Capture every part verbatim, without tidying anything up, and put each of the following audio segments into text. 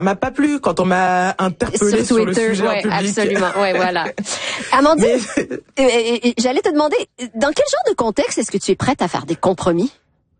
m'a pas plu quand on m'a interpellé sur, sur le sujet ouais, en public. Absolument, ouais, voilà. Amandine, Mais... j'allais te demander, dans quel genre de contexte est-ce que tu es prête à faire des compromis?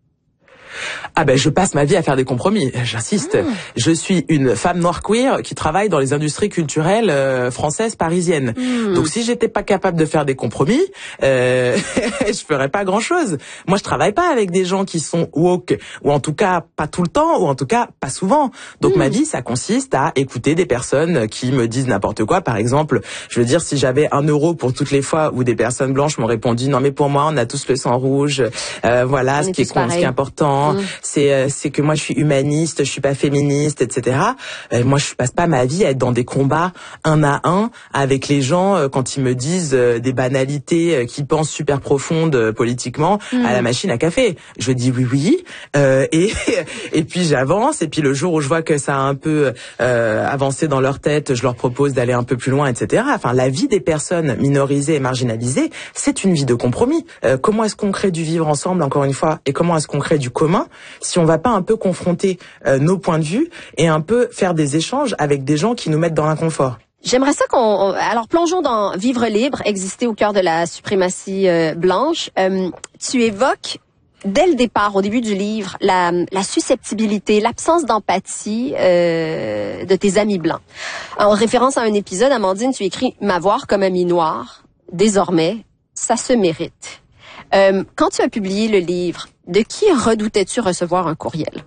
Ah ben je passe ma vie à faire des compromis, j'insiste. Mmh. Je suis une femme noire queer qui travaille dans les industries culturelles euh, françaises parisiennes. Mmh. Donc si j'étais pas capable de faire des compromis, euh, je ferais pas grand-chose. Moi je travaille pas avec des gens qui sont woke, ou en tout cas pas tout le temps, ou en tout cas pas souvent. Donc mmh. ma vie ça consiste à écouter des personnes qui me disent n'importe quoi. Par exemple, je veux dire si j'avais un euro pour toutes les fois où des personnes blanches m'ont répondu non mais pour moi on a tous le sang rouge, euh, voilà ce qui est, ce qui est important. Mmh. C'est euh, c'est que moi je suis humaniste, je suis pas féministe, et cetera. Euh, moi je passe pas ma vie à être dans des combats un à un avec les gens euh, quand ils me disent euh, des banalités euh, qu'ils pensent super profondes euh, politiquement mmh. à la machine à café. Je dis oui oui euh, et et puis j'avance et puis le jour où je vois que ça a un peu euh, avancé dans leur tête, je leur propose d'aller un peu plus loin, et cetera. Enfin la vie des personnes minorisées et marginalisées, c'est une vie de compromis. Euh, comment est-ce qu'on crée du vivre ensemble encore une fois et comment est-ce qu'on crée du commun si on va pas un peu confronter euh, nos points de vue et un peu faire des échanges avec des gens qui nous mettent dans l'inconfort. J'aimerais ça qu'on... Alors, plongeons dans Vivre libre, exister au cœur de la suprématie euh, blanche. Euh, tu évoques, dès le départ, au début du livre, la, la susceptibilité, l'absence d'empathie euh, de tes amis blancs. En référence à un épisode, Amandine, tu écris « M'avoir comme ami noir, désormais, ça se mérite ». Euh, quand tu as publié le livre, de qui redoutais-tu recevoir un courriel?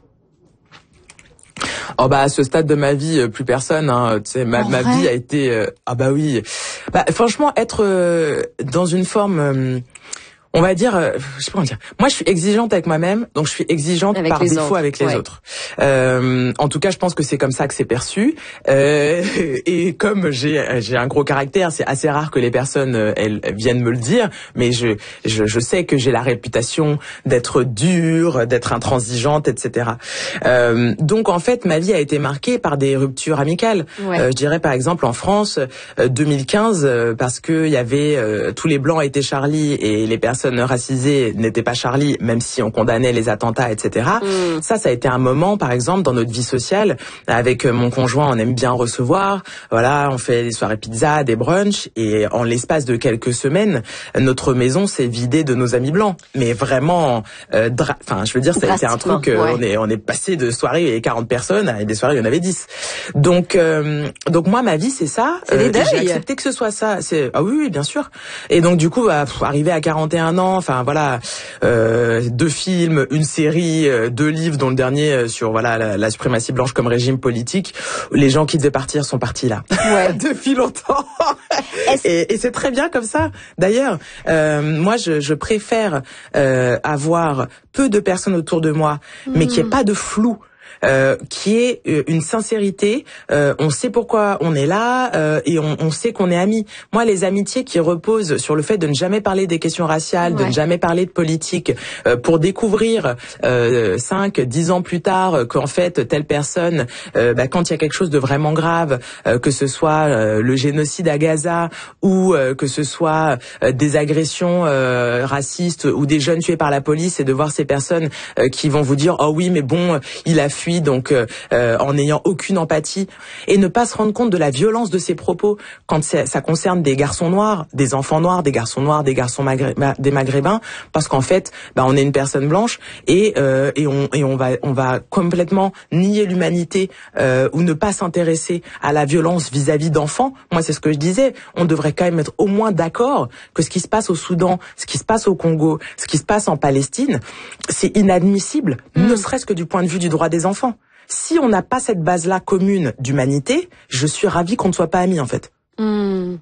Oh bah à ce stade de ma vie, plus personne. Hein, tu sais, ma, oh, ma vie a été euh, ah bah oui. Bah franchement, être euh, dans une forme. Euh, On va dire, euh, je sais pas comment dire. Moi, je suis exigeante avec moi-même, donc je suis exigeante avec par défaut autres. avec les ouais. autres. Euh, en tout cas, je pense que c'est comme ça que c'est perçu. Euh, et comme j'ai j'ai un gros caractère, c'est assez rare que les personnes euh, elles viennent me le dire. Mais je je, je sais que j'ai la réputation d'être dure, d'être intransigeante, et cetera. Euh, donc en fait, ma vie a été marquée par des ruptures amicales. Ouais. Euh, je dirais par exemple en France, euh, deux mille quinze, euh, parce que il y avait euh, tous les blancs étaient Charlie et les personnes racisés n'étaient pas Charlie, même si on condamnait les attentats, et cetera. Mm. Ça, ça a été un moment, par exemple, dans notre vie sociale. Avec mon conjoint, on aime bien recevoir. Voilà, on fait des soirées pizza, des brunchs, et en l'espace de quelques semaines, notre maison s'est vidée de nos amis blancs. Mais vraiment, euh, dra- enfin, je veux dire, ça a été un truc. Euh, ouais. On est, on est passé de soirées et quarante personnes à des soirées, il y en avait dix. Donc, euh, donc moi, ma vie, c'est ça. C'est des deuils. J'ai accepté que ce soit ça. C'est ah oui, oui, bien sûr. Et donc, du coup, bah, pff, arrivé à quarante et un ans, enfin voilà, euh, deux films, une série, euh, deux livres, dont le dernier euh, sur voilà la, la suprématie blanche comme régime politique. Les gens qui devaient partir sont partis là ouais. depuis longtemps. et, et c'est très bien comme ça. D'ailleurs, euh, moi je, je préfère euh, avoir peu de personnes autour de moi, mmh. mais qu'il n'y ait pas de flou. Euh, qui est euh, une sincérité, euh, on sait pourquoi on est là euh, et on, on sait qu'on est amis. Moi, les amitiés qui reposent sur le fait de ne jamais parler des questions raciales, ouais. de ne jamais parler de politique, euh, pour découvrir euh, cinq, dix ans plus tard euh, qu'en fait telle personne, euh, bah, quand il y a quelque chose de vraiment grave, euh, que ce soit euh, le génocide à Gaza ou euh, que ce soit euh, des agressions euh, racistes ou des jeunes tués par la police, et de voir ces personnes euh, qui vont vous dire oh oui mais bon il a fui donc euh, euh, en n'ayant aucune empathie, et ne pas se rendre compte de la violence de ses propos quand ça concerne des garçons noirs, des enfants noirs, des garçons noirs, des garçons magré- des maghrébins, parce qu'en fait bah, on est une personne blanche et euh, et on et on va on va complètement nier l'humanité euh, ou ne pas s'intéresser à la violence vis-à-vis d'enfants. Moi c'est ce que je disais, on devrait quand même être au moins d'accord que ce qui se passe au Soudan, ce qui se passe au Congo, ce qui se passe en Palestine, c'est inadmissible, mmh. ne serait-ce que du point de vue du droit des enfants. Si on n'a pas cette base-là commune d'humanité, je suis ravie qu'on ne soit pas amis, en fait. Mmh.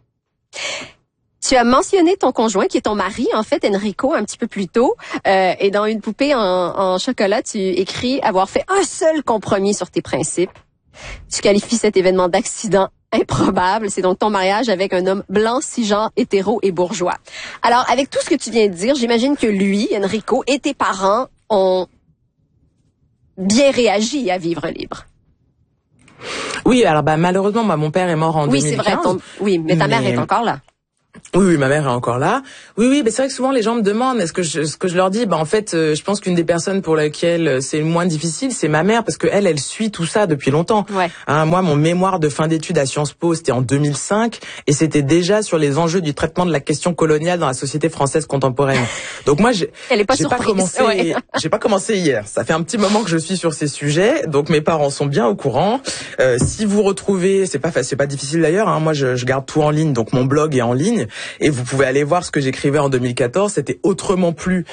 Tu as mentionné ton conjoint, qui est ton mari, en fait, Enrico, un petit peu plus tôt. Euh, et dans Une poupée en, en chocolat, tu écris avoir fait un seul compromis sur tes principes. Tu qualifies cet événement d'accident improbable. C'est donc ton mariage avec un homme blanc, cisgenre, hétéro et bourgeois. Alors, avec tout ce que tu viens de dire, j'imagine que lui, Enrico, et tes parents ont bien réagi à Vivre libre. Oui, alors bah malheureusement, moi, mon père est mort en oui, deux mille quinze. Oui, c'est vrai. Ton... Oui, mais ta mais... mère est encore là. Oui, oui, ma mère est encore là. Oui, oui, mais c'est vrai que souvent les gens me demandent, est-ce que je, ce que je leur dis, bah en fait, euh, je pense qu'une des personnes pour laquelle c'est le moins difficile, c'est ma mère, parce que elle, elle suit tout ça depuis longtemps. Ouais. Hein, moi, mon mémoire de fin d'études à Sciences Po, c'était en deux mille cinq, et c'était déjà sur les enjeux du traitement de la question coloniale dans la société française contemporaine. Donc moi, j'ai, elle est pas j'ai surprise. pas commencé, ouais. j'ai pas commencé hier. Ça fait un petit moment que je suis sur ces sujets, donc mes parents sont bien au courant. Euh, si vous retrouvez, c'est pas, c'est pas difficile d'ailleurs. Hein, moi, je, je garde tout en ligne, donc mon blog est en ligne. Et vous pouvez aller voir ce que j'écrivais en deux mille quatorze, c'était autrement plus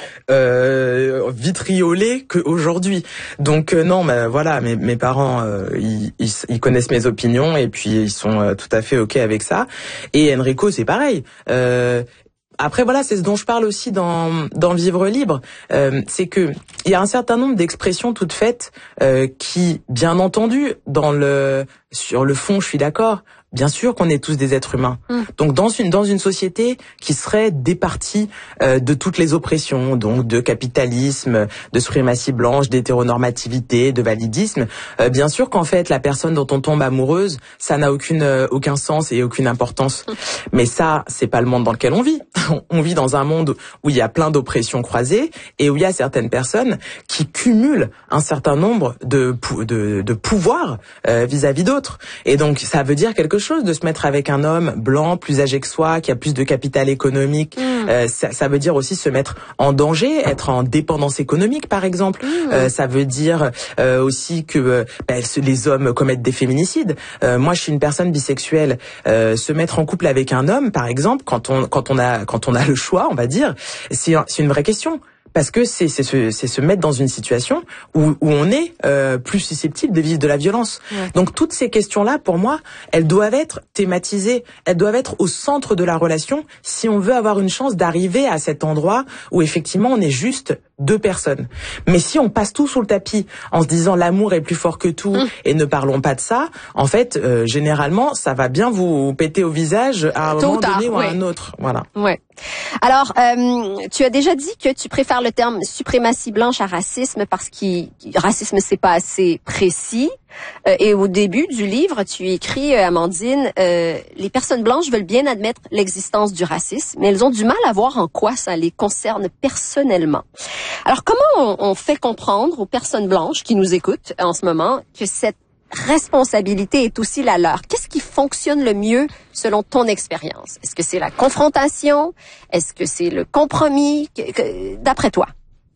euh, vitriolé qu'aujourd'hui. Donc euh, non, mais voilà, mes, mes parents, euh, ils, ils, ils connaissent mes opinions et puis ils sont euh, tout à fait ok avec ça. Et Enrico, c'est pareil. Euh, Après voilà, c'est ce dont je parle aussi dans dans Vivre libre, euh, c'est que il y a un certain nombre d'expressions toutes faites euh, qui, bien entendu, dans le sur le fond, je suis d'accord. Bien sûr qu'on est tous des êtres humains. Mmh. Donc dans une dans une société qui serait départie euh, de toutes les oppressions, donc de capitalisme, de suprématie blanche, d'hétéronormativité, de validisme, euh, bien sûr qu'en fait la personne dont on tombe amoureuse, ça n'a aucune euh, aucun sens et aucune importance. Mmh. Mais ça, c'est pas le monde dans lequel on vit. On vit dans un monde où il y a plein d'oppressions croisées et où il y a certaines personnes qui cumulent un certain nombre de de, de pouvoirs euh, vis-à-vis d'autres. Et donc ça veut dire quelque chose de se mettre avec un homme blanc, plus âgé que soi, qui a plus de capital économique. Mmh. Euh, ça, ça veut dire aussi se mettre en danger, être en dépendance économique, par exemple. Mmh. Euh, ça veut dire euh, aussi que euh, ben, les hommes commettent des féminicides. Euh, moi, je suis une personne bisexuelle. Euh, se mettre en couple avec un homme, par exemple, quand on quand on a quand on a le choix, on va dire, c'est c'est une vraie question. Parce que c'est c'est se c'est se mettre dans une situation où où on est euh, plus susceptible de vivre de la violence. Ouais. Donc toutes ces questions-là, pour moi, elles doivent être thématisées, elles doivent être au centre de la relation si on veut avoir une chance d'arriver à cet endroit où effectivement on est juste deux personnes. Mais si on passe tout sous le tapis en se disant l'amour est plus fort que tout mmh. et ne parlons pas de ça, en fait, euh, généralement, ça va bien vous péter au visage à un Tôt moment tard, donné ou ouais. à un autre. Voilà. Ouais. Alors, euh, tu as déjà dit que tu préfères le terme suprématie blanche à racisme parce que racisme, c'est pas assez précis. Euh, et au début du livre, tu écris, euh, Amandine, euh, les personnes blanches veulent bien admettre l'existence du racisme, mais elles ont du mal à voir en quoi ça les concerne personnellement. Alors, comment on, on fait comprendre aux personnes blanches qui nous écoutent en ce moment que cette responsabilité est aussi la leur? Qu'est-ce qui fonctionne le mieux selon ton expérience? Est-ce que c'est la confrontation? Est-ce que c'est le compromis? D'après toi?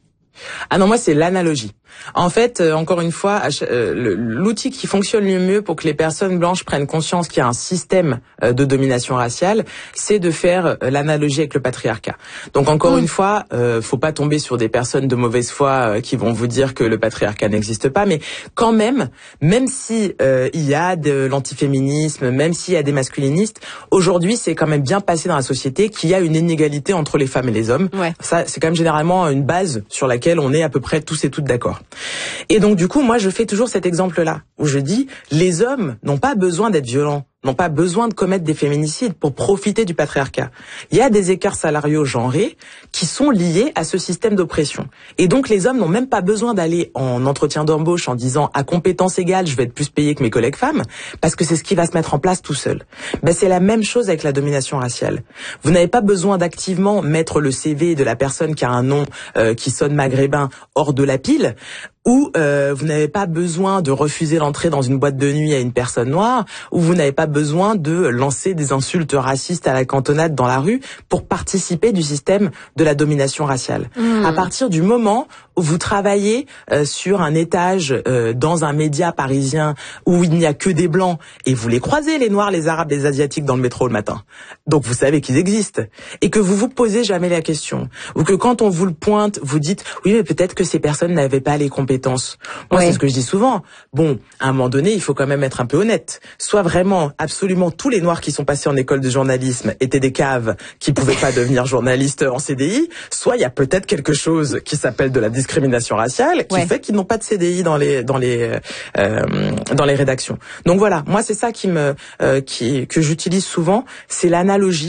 Ah non, moi c'est l'analogie. En fait, euh, encore une fois, euh, l'outil qui fonctionne le mieux pour que les personnes blanches prennent conscience qu'il y a un système euh, de domination raciale, c'est de faire euh, l'analogie avec le patriarcat. Donc encore mmh. une fois, euh, faut pas tomber sur des personnes de mauvaise foi euh, qui vont vous dire que le patriarcat n'existe pas, mais quand même, même si euh, il y a de l'antiféminisme, même s'il y a des masculinistes, aujourd'hui c'est quand même bien passé dans la société qu'il y a une inégalité entre les femmes et les hommes. Ouais. Ça, c'est quand même généralement une base sur laquelle on est à peu près tous et toutes d'accord. Et donc du coup, moi je fais toujours cet exemple-là, où je dis, les hommes n'ont pas besoin d'être violents, n'ont pas besoin de commettre des féminicides pour profiter du patriarcat. Il y a des écarts salariaux genrés qui sont liés à ce système d'oppression. Et donc les hommes n'ont même pas besoin d'aller en entretien d'embauche en disant à compétence égale, je vais être plus payé que mes collègues femmes, parce que c'est ce qui va se mettre en place tout seul. Ben, c'est la même chose avec la domination raciale. Vous n'avez pas besoin d'activement mettre le C V de la personne qui a un nom euh, qui sonne maghrébin hors de la pile, ou euh, vous n'avez pas besoin de refuser l'entrée dans une boîte de nuit à une personne noire, ou vous n'avez pas besoin de lancer des insultes racistes à la cantonade dans la rue pour participer du système de la domination raciale. Mmh. À partir du moment où vous travaillez euh, sur un étage euh, dans un média parisien où il n'y a que des blancs, et vous les croisez, les noirs, les arabes, les asiatiques dans le métro le matin, donc vous savez qu'ils existent, et que vous vous posez jamais la question, ou que quand on vous le pointe, vous dites oui mais peut-être que ces personnes n'avaient pas les compétences. Moi, oui. c'est ce que je dis souvent. Bon, à un moment donné, il faut quand même être un peu honnête. Soit vraiment, absolument tous les noirs qui sont passés en école de journalisme étaient des caves qui pouvaient pas devenir journalistes en C D I, soit il y a peut-être quelque chose qui s'appelle de la discrimination raciale qui ouais. fait qu'ils n'ont pas de C D I dans les dans les euh, dans les rédactions. Donc voilà, moi c'est ça qui me euh, qui que j'utilise souvent, c'est l'analogie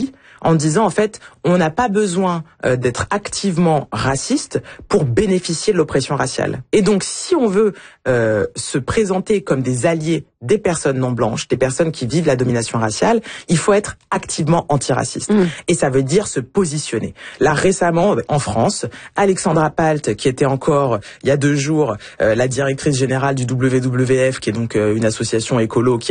en disant en fait, on n'a pas besoin euh, d'être activement raciste pour bénéficier de l'oppression raciale. Et donc, si on veut euh, se présenter comme des alliés des personnes non blanches, des personnes qui vivent la domination raciale, il faut être activement antiraciste. Mmh. Et ça veut dire se positionner. Là, récemment, en France, Alexandra Palt, qui était encore, il y a deux jours, euh, la directrice générale du W W F, qui est donc euh, une association écolo, qui